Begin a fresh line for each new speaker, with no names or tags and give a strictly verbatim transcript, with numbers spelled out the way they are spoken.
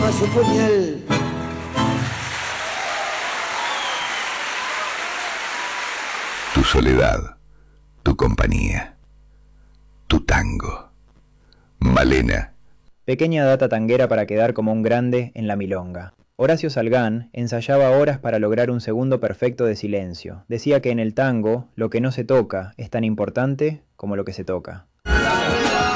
a su puñal.
Tu soledad, tu compañía, tu tango. Malena.
Pequeña data tanguera para quedar como un grande en la milonga. Horacio Salgán ensayaba horas para lograr un segundo perfecto de silencio. Decía que en el tango lo que no se toca es tan importante como lo que se toca.